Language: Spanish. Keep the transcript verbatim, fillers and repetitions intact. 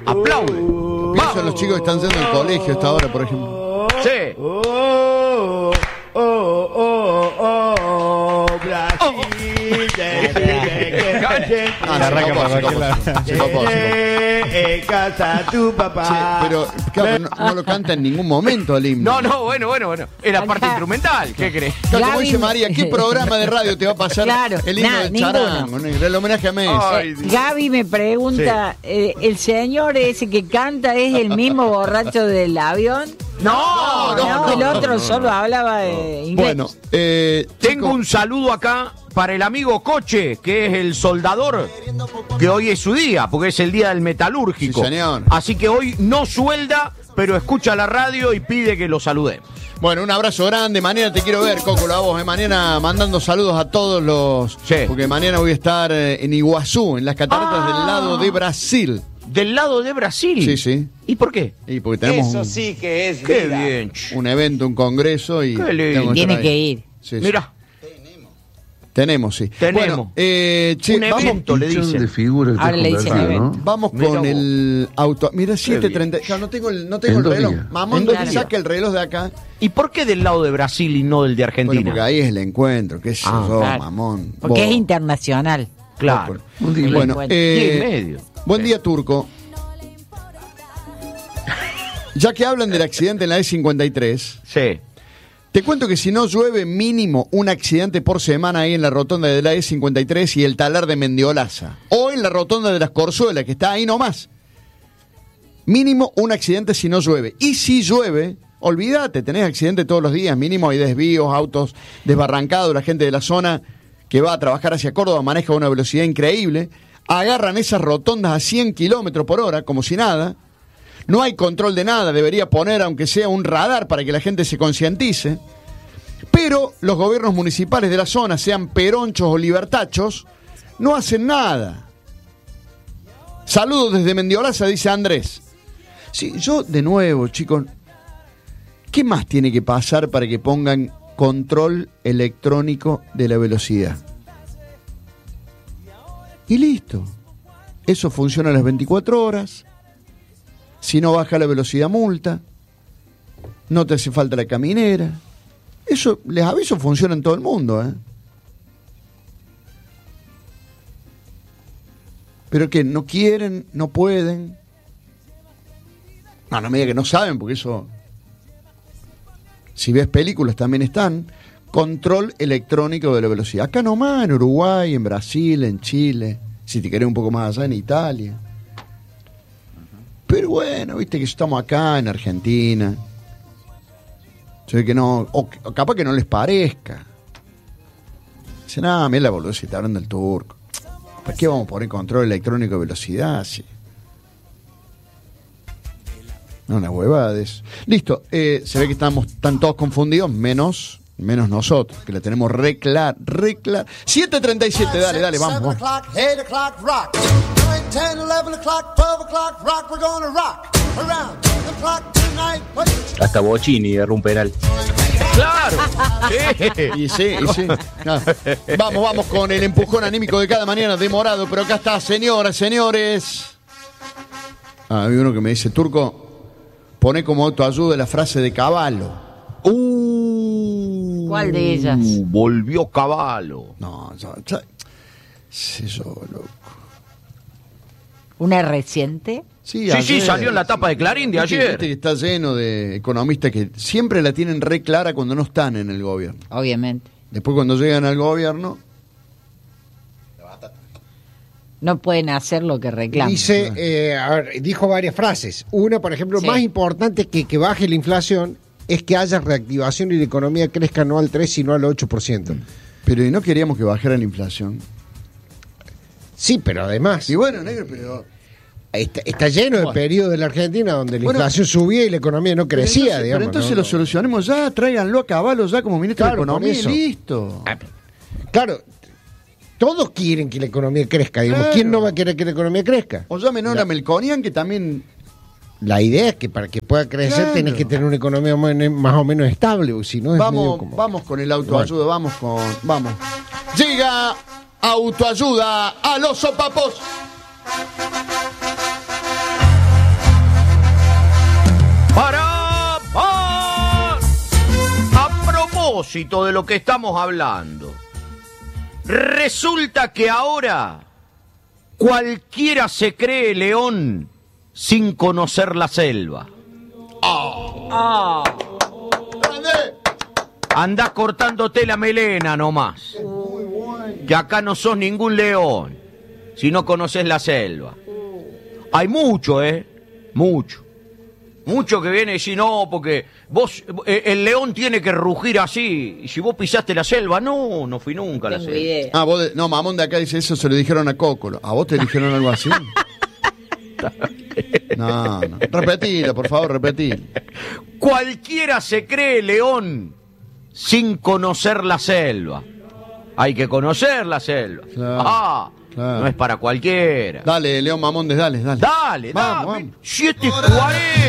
aplaude. Pienso en los chicos que están yendo al colegio a esta hora, por ejemplo. Sí. Oh, oh, oh, oh, oh, Brasil, Ah, se arranca por cualquier lado. Se copó, se copó. en casa tu papá. Sí, pero claro, no, no lo canta en ningún momento el himno. No, no, bueno, bueno, bueno. Era parte instrumental, ¿qué crees? Claro, como Gaby- dice María, ¿qué programa de radio te va a pasar Claro, el himno nada, del ninguno. charango? El homenaje a Messi. Ay, Dios. Gaby me pregunta, eh, ¿el señor ese que canta es el mismo borracho del avión? No, no, No, no, el no, otro no, solo no. hablaba de inglés. Bueno, eh, Tengo chicos, un saludo acá para el amigo Coche, que es el soldador, que hoy es su día, porque es el día del metalúrgico. Sí, señor. Así que hoy no suelda, pero escucha la radio y pide que lo saludemos. Bueno, un abrazo grande. Mañana te quiero ver, Cócolo, a vos. Eh. Mañana mandando saludos a todos los... Sí. Porque mañana voy a estar eh, en Iguazú, en las cataratas Ah. del lado de Brasil. Del lado de Brasil. Sí, sí. ¿Y por qué? Y porque tenemos Eso un, sí que es Qué vida. bien. ch. un evento, un congreso y... Qué lindo. tengo Tiene estar que ahí. ir. Sí, sí. Mira, Tenemos, sí. Tenemos. Bueno, eh, che, un vamos, evento, le Pichón dicen. de figura el Ahora le dicen convertido, evento. ¿no? vamos Mira con vos. el auto. Mira, siete treinta. bien. Claro, no tengo el, no tengo En el dos reloj. días. Mamón, En no dos te días. saque el reloj de acá. ¿Y por qué del lado de Brasil y no del de Bueno, Argentina? porque ahí es el encuentro. ¿Qué sé Ah, yo, claro. mamón? Porque Vos. es internacional. Claro. Un día. Bueno, Bueno, eh, día y medio. buen Sí. día, Turco. Ya que hablan del accidente en la E cincuenta y tres, Sí. te cuento que si no llueve, mínimo un accidente por semana ahí en la rotonda de la E cincuenta y tres y el talar de Mendiolaza. O en la rotonda de las Corzuelas, que está ahí nomás. Mínimo un accidente si no llueve. Y si llueve, olvídate, tenés accidente todos los días. Mínimo hay desvíos, autos desbarrancados. La gente de la zona que va a trabajar hacia Córdoba maneja a una velocidad increíble. Agarran esas rotondas a cien kilómetros por hora, como si nada. No hay control de nada, debería poner aunque sea un radar para que la gente se concientice. Pero los gobiernos municipales de la zona, sean peronchos o libertachos, no hacen nada. Saludos desde Mendiolaza, dice Andrés. Sí, yo de nuevo, chicos, ¿qué más tiene que pasar para que pongan control electrónico de la velocidad? Y listo. Eso funciona a las veinticuatro horas. Si no baja la velocidad, multa. No te hace falta la caminera. Eso, les aviso, funciona en todo el mundo, ¿eh? Pero que no quieren, no pueden. No, no me diga que no saben, porque eso... Si ves películas también están. Control electrónico de la velocidad. Acá nomás, en Uruguay, en Brasil, en Chile. Si te querés un poco más allá, en Italia. Pero bueno, viste que estamos acá en Argentina. Se ve que no, o, o capaz que no les parezca. Dicen, ah, mira la boludez, te hablan del turco. ¿Para qué vamos a poner control electrónico de velocidad? Sí. No, una huevada de eso. Listo, eh, se ve que estamos tan todos confundidos, menos, menos nosotros, que la tenemos re clara, re clara. siete treinta y siete, dale, dale, vamos. vamos. eight o'clock, rock. nine, ten, eleven o'clock, twelve o'clock, rock. We're gonna rock around the clock tonight. Hasta Bocini erró un penal. ¡Claro! Sí. Y sí, y sí. Ah, vamos, vamos con el empujón anímico de cada mañana demorado, pero acá está, señoras, señores. Ah, hay uno que me dice, Turco, pone como autoayuda la frase de Caballo. Uh, ¿Cuál de ellas? Volvió Caballo. No, ya, ya, es eso, loco. ¿Una reciente? Sí, Sí, sí, salió en la tapa de Clarín de Viste- ayer. viste que está lleno de economistas que siempre la tienen re clara cuando no están en el gobierno. Obviamente. Después cuando llegan al gobierno, No pueden hacer lo que reclaman. Dice, eh, a ver, dijo varias frases. Una, por ejemplo, Sí. más importante que que baje la inflación es que haya reactivación y la economía crezca no al tres, sino al ocho por ciento. pero ¿y no queríamos que bajara la inflación? Sí, pero además, Y bueno, negro, pero... está, está lleno de Bueno. periodos de la Argentina donde la Bueno, inflación subía y la economía no Pero crecía, entonces, digamos. pero entonces ¿no? lo solucionemos ya, tráiganlo a Caballo ya como ministro Claro, de Economía por y eso. listo. Ah, Claro, todos quieren que la economía crezca, digamos. Claro. ¿Quién no va a querer que la economía crezca? O llamen ahora a Melconian, que también... La idea es que para que pueda crecer Claro. tenés que tener una economía más más o menos estable, o si no es medio Vamos, como... vamos con el autoayuda, vamos con... Vamos. Llega autoayuda a los sopapos. propósito de lo que estamos hablando, resulta que ahora cualquiera se cree león sin conocer la selva. Ah. Andás cortándote la melena nomás. Que acá no sos ningún león si no conoces la selva. Hay mucho, ¿eh? Mucho. Mucho que viene y dice, no, porque vos, eh, el león tiene que rugir así. Y si vos pisaste la selva, no, no fui nunca a la Tengo selva. idea. Ah, vos de- no, Mamón de acá dice eso, se lo dijeron a Cócolo. ¿A vos te dijeron algo así? No, no. Repetilo, por favor, repetilo. Cualquiera se cree león sin conocer la selva. Hay que conocer la selva. Claro, ah, claro. no es para cualquiera. Dale, León Mamondes, dale, dale. Dale, Vamos, dale. vamos. siete cuarenta.